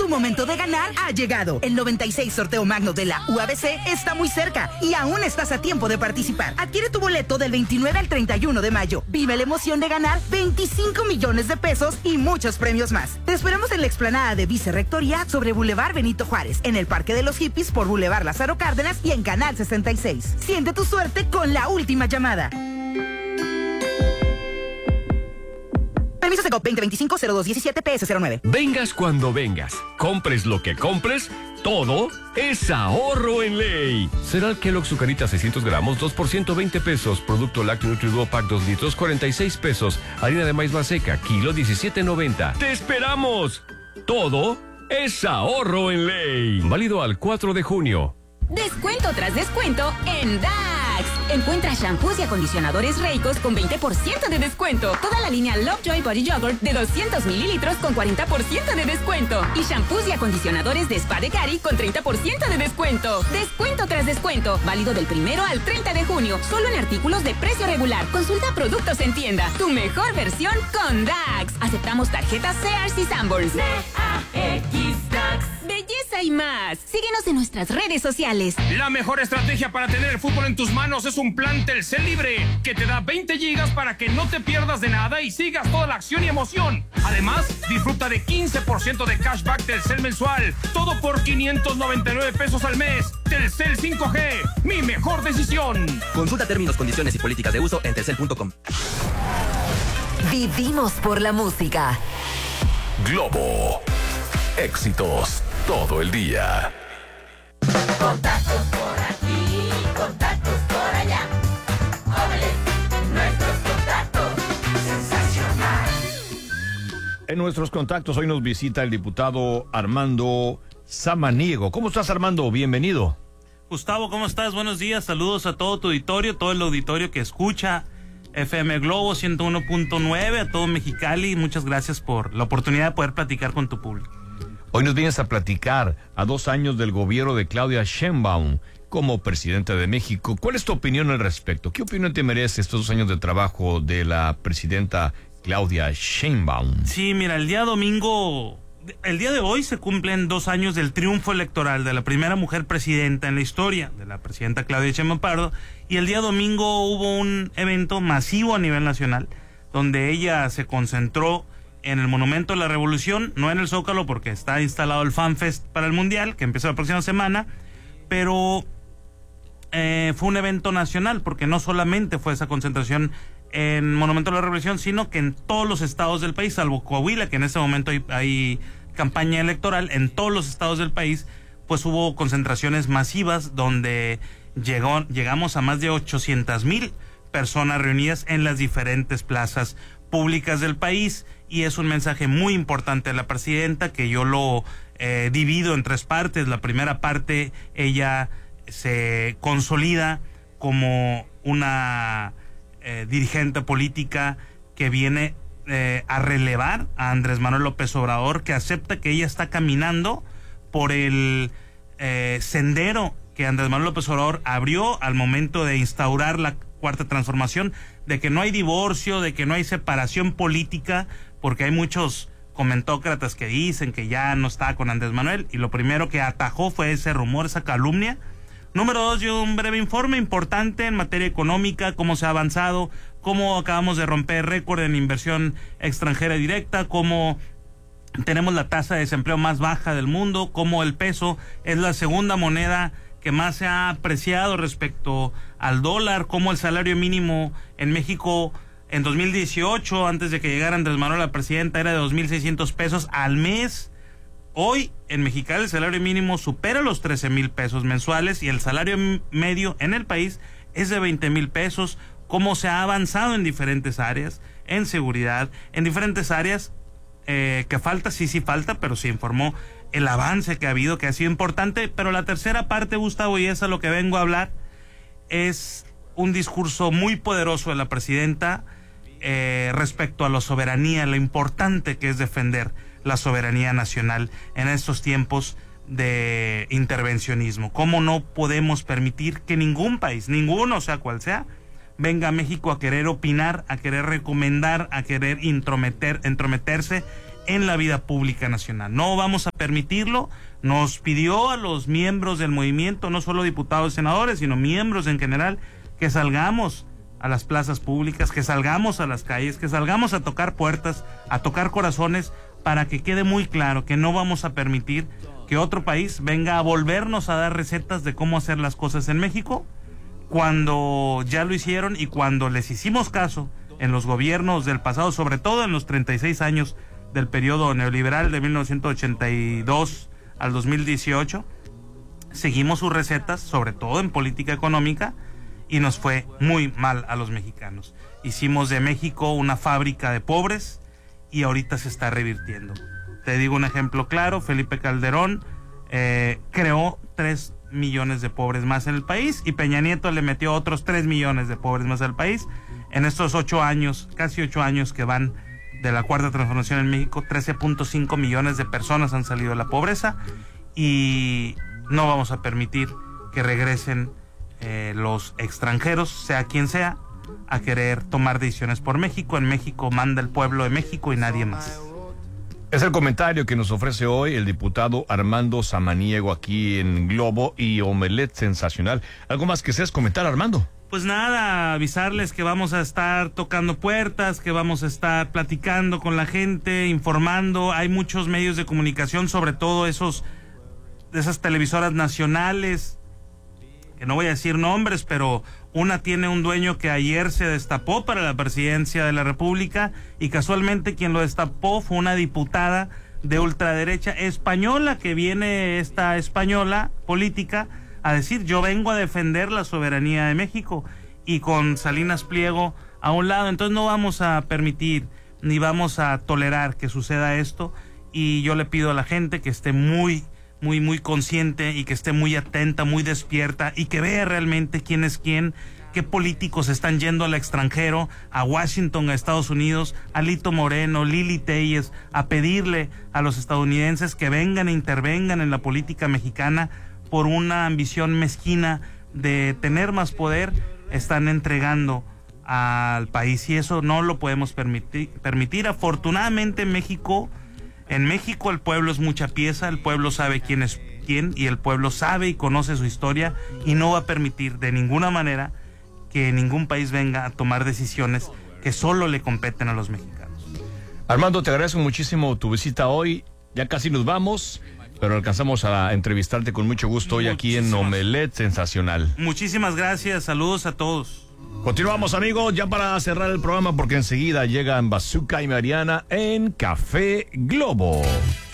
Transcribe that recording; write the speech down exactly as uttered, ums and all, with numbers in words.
Tu momento de ganar ha llegado. El noventa y seis sorteo magno de la U A B C está muy cerca y aún estás a tiempo de participar. Adquiere tu boleto del veintinueve al treinta y uno de mayo. Vive la emoción de ganar veinticinco millones de pesos y muchos premios más. Te esperamos en la explanada de Vicerrectoría sobre Boulevard Benito Juárez, en el Parque de los Hippies por Boulevard Lázaro Cárdenas y en Canal sesenta y seis. Siente tu suerte con la última llamada. Permiso Segov veinte veinticinco cero dos diecisiete P S cero nueve. Vengas cuando vengas, compres lo que compres, todo es ahorro en ley. Cereal Kellogg Zucarita seiscientos gramos, dos por ciento veinte pesos. Producto lácteo Nutriduo Pack dos litros, cuarenta y seis pesos. Harina de maíz Maseca, kilo diecisiete noventa. ¡Te esperamos! Todo es ahorro en ley. Válido al cuatro de junio. Descuento tras descuento en D A X. Encuentra shampoos y acondicionadores Reicos con veinte por ciento de descuento. Toda la línea Lovejoy Body Yogurt de doscientos mililitros con cuarenta por ciento de descuento. Y shampoos y acondicionadores de Spa de Cari con treinta por ciento de descuento. Descuento tras descuento. Válido del primero al treinta de junio. Solo en artículos de precio regular. Consulta productos en tienda. Tu mejor versión con D A X. Aceptamos tarjetas Sears y Sanborns. D A X D A X. Belleza y más. Síguenos en nuestras redes sociales. La mejor estrategia para tener el fútbol en tus manos es un plan Telcel Libre que te da veinte gigas para que no te pierdas de nada y sigas toda la acción y emoción. Además, disfruta de quince por ciento de cashback Telcel mensual. Todo por quinientos noventa y nueve pesos al mes. Telcel cinco G, mi mejor decisión. Consulta términos, condiciones y políticas de uso en telcel punto com. Vivimos por la música. Globo. Éxitos todo el día. Contactos por aquí, contactos por allá. Jóvenes, nuestros contactos. Sensacional. En nuestros contactos hoy nos visita el diputado Armando Samaniego. ¿Cómo estás, Armando? Bienvenido. Gustavo, ¿cómo estás? Buenos días. Saludos a todo tu auditorio, todo el auditorio que escucha F M Globo ciento uno punto nueve, a todo Mexicali. Muchas gracias por la oportunidad de poder platicar con tu público. Hoy nos vienes a platicar a dos años del gobierno de Claudia Sheinbaum como presidenta de México. ¿Cuál es tu opinión al respecto? ¿Qué opinión te merece estos dos años de trabajo de la presidenta Claudia Sheinbaum? Sí, mira, el día domingo, el día de hoy se cumplen dos años del triunfo electoral de la primera mujer presidenta en la historia, de la presidenta Claudia Sheinbaum Pardo, y el día domingo hubo un evento masivo a nivel nacional donde ella se concentró en el Monumento de la Revolución, no en el Zócalo porque está instalado el FanFest para el Mundial, que empieza la próxima semana, pero eh, fue un evento nacional, porque no solamente fue esa concentración en Monumento de la Revolución, sino que en todos los estados del país, salvo Coahuila, que en ese momento hay, hay campaña electoral, en todos los estados del país, pues hubo concentraciones masivas donde llegó, llegamos a más de ochocientas mil personas reunidas en las diferentes plazas públicas del país, y es un mensaje muy importante de la presidenta que yo lo eh, divido en tres partes. La primera parte, ella se consolida como una eh, dirigente política que viene eh, a relevar a Andrés Manuel López Obrador, que acepta que ella está caminando por el eh, sendero que Andrés Manuel López Obrador abrió al momento de instaurar la cuarta transformación, de que no hay divorcio, de que no hay separación política, porque hay muchos comentócratas que dicen que ya no está con Andrés Manuel, y lo primero que atajó fue ese rumor, esa calumnia. Número dos, yo un breve informe importante en materia económica, cómo se ha avanzado, cómo acabamos de romper récord en inversión extranjera directa, cómo tenemos la tasa de desempleo más baja del mundo, cómo el peso es la segunda moneda que más se ha apreciado respecto al dólar, cómo el salario mínimo en México en dos mil dieciocho, antes de que llegara Andrés Manuel a la presidenta, era de dos mil seiscientos pesos al mes. Hoy en Mexicali el salario mínimo supera los trece mil pesos mensuales y el salario medio en el país es de veinte mil pesos. Cómo se ha avanzado en diferentes áreas, en seguridad, en diferentes áreas eh, que falta, sí, sí falta, pero se informó el avance que ha habido, que ha sido importante. Pero la tercera parte, Gustavo, y es a lo que vengo a hablar, es un discurso muy poderoso de la presidenta eh, respecto a la soberanía, lo importante que es defender la soberanía nacional en estos tiempos de intervencionismo. ¿Cómo no podemos permitir que ningún país, ninguno, sea cual sea, venga a México a querer opinar, a querer recomendar, a querer intrometer, entrometerse en la vida pública nacional. No vamos a permitirlo. Nos pidió a los miembros del movimiento, no solo diputados y senadores, sino miembros en general, que salgamos a las plazas públicas, que salgamos a las calles, que salgamos a tocar puertas, a tocar corazones, para que quede muy claro que no vamos a permitir que otro país venga a volvernos a dar recetas de cómo hacer las cosas en México, cuando ya lo hicieron y cuando les hicimos caso en los gobiernos del pasado, sobre todo en los treinta y seis años del periodo neoliberal de mil novecientos ochenta y dos al dos mil dieciocho, seguimos sus recetas, sobre todo en política económica, y nos fue muy mal a los mexicanos. Hicimos de México una fábrica de pobres y ahorita se está revirtiendo. Te digo un ejemplo claro: Felipe Calderón eh, creó tres millones de pobres más en el país y Peña Nieto le metió otros tres millones de pobres más al país. En estos ocho años, casi ocho años que van de la cuarta transformación en México, trece punto cinco millones de personas han salido de la pobreza, y no vamos a permitir que regresen eh, los extranjeros, sea quien sea, a querer tomar decisiones por México. En México manda el pueblo de México y nadie más. Es el comentario que nos ofrece hoy el diputado Armando Samaniego aquí en Globo y Omelet Sensacional. ¿Algo más que seas comentar, Armando? Pues nada, avisarles que vamos a estar tocando puertas, que vamos a estar platicando con la gente, informando. Hay muchos medios de comunicación, sobre todo esos, esas televisoras nacionales, que no voy a decir nombres, pero una tiene un dueño que ayer se destapó para la presidencia de la República, y casualmente quien lo destapó fue una diputada de ultraderecha española, que viene esta española política a decir: yo vengo a defender la soberanía de México, y con Salinas Pliego a un lado. Entonces no vamos a permitir ni vamos a tolerar que suceda esto, y yo le pido a la gente que esté muy muy muy consciente y que esté muy atenta, muy despierta, y que vea realmente quién es quién, qué políticos están yendo al extranjero, a Washington, a Estados Unidos, a Lito Moreno, Lili Telles, a pedirle a los estadounidenses que vengan e intervengan en la política mexicana por una ambición mezquina de tener más poder. Están entregando al país, y eso no lo podemos permitir. permitir. Afortunadamente en México, en México el pueblo es mucha pieza, el pueblo sabe quién es quién, y el pueblo sabe y conoce su historia, y no va a permitir de ninguna manera que ningún país venga a tomar decisiones que solo le competen a los mexicanos. Armando, te agradezco muchísimo tu visita hoy. Ya casi nos vamos, pero alcanzamos a entrevistarte con mucho gusto hoy aquí en Omelet Sensacional. Muchísimas gracias, saludos a todos. Continuamos, amigos, ya para cerrar el programa, porque enseguida llegan Bazooka y Mariana en Café Globo.